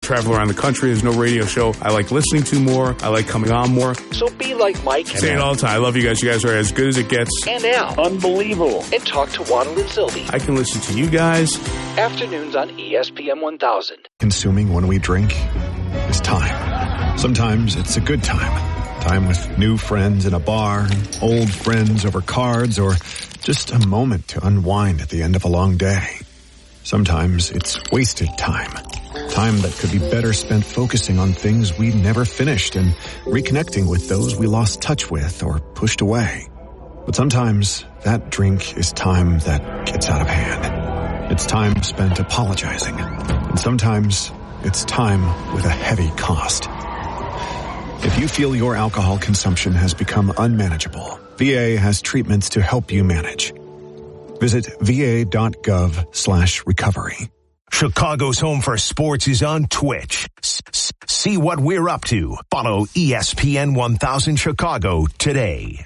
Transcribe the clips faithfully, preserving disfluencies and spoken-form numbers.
travel around the country. There's no radio show I like listening to more. I like coming on more. So be like Mike. Say it all the time. I love you guys. You guys are as good as it gets. And Al. Unbelievable. And talk to Waddle and Sylvie. I can listen to you guys. Afternoons on E S P N one thousand. Consuming when we drink is time. Sometimes it's a good time. Time with new friends in a bar, old friends over cards, or just a moment to unwind at the end of a long day. Sometimes it's wasted time. Time that could be better spent focusing on things we never finished and reconnecting with those we lost touch with or pushed away. But sometimes that drink is time that gets out of hand. It's time spent apologizing. And sometimes it's time with a heavy cost. If you feel your alcohol consumption has become unmanageable, V A has treatments to help you manage. Visit va.gov slash recovery. Chicago's home for sports is on Twitch. S- see what we're up to. Follow E S P N one thousand Chicago today.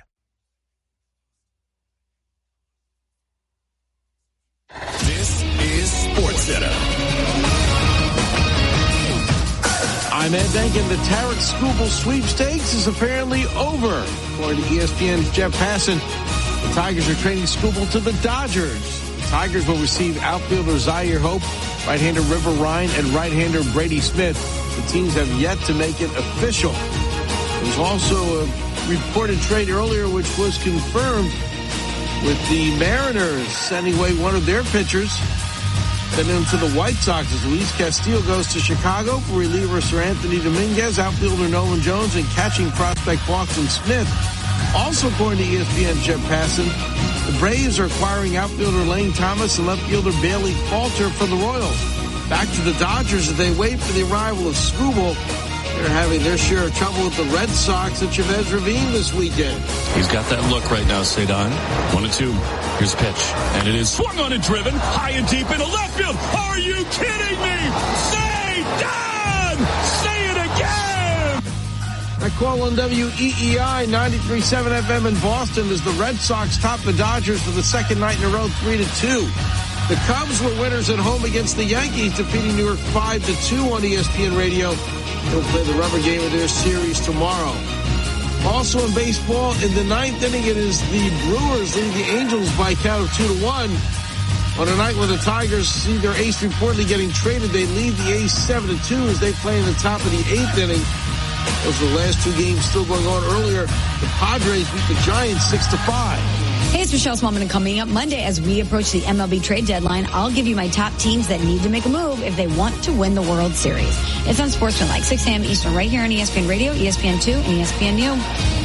This is SportsCenter. I'm Ed Denkin. The Tarek Skubal sweepstakes is apparently over. According to E S P N's Jeff Passan, the Tigers are trading Skubal to the Dodgers. The Tigers will receive outfielder Zaire Hope, right-hander River Ryan, and right-hander Brady Smith. The teams have yet to make it official. There's also a reported trade earlier which was confirmed with the Mariners sending away one of their pitchers. Sending him to the White Sox as Luis Castillo goes to Chicago for reliever Sir Anthony Dominguez, outfielder Nolan Jones, and catching prospect Boston Smith. Also, according to E S P N Jeff Passan, the Braves are acquiring outfielder Lane Thomas and left fielder Bailey Falter for the Royals. Back to the Dodgers as they wait for the arrival of Skubal. They're having their share of trouble with the Red Sox at Chavez Ravine this weekend. He's got that look right now, Cedon. One and two. Here's the pitch. And it is swung on and driven high and deep into left field. Are you kidding me? Cedon! Say it again! That call on W E E I ninety-three point seven F M in Boston as the Red Sox top the Dodgers for the second night in a row, three to two. The Cubs were winners at home against the Yankees, defeating New York five to two on E S P N Radio. They'll play the rubber game of their series tomorrow. Also in baseball, in the ninth inning, it is the Brewers leading the Angels by a count of two to one. On a night when the Tigers see their ace reportedly getting traded, they lead the A's seven to two as they play in the top of the eighth inning. Those are the last two games still going on earlier. The Padres beat the Giants six to five. Hey, it's Michelle Smallman, and coming up Monday as we approach the M L B trade deadline, I'll give you my top teams that need to make a move if they want to win the World Series. It's on Sportsmanlike, six a.m. Eastern, right here on E S P N Radio, E S P N two, and E S P N U.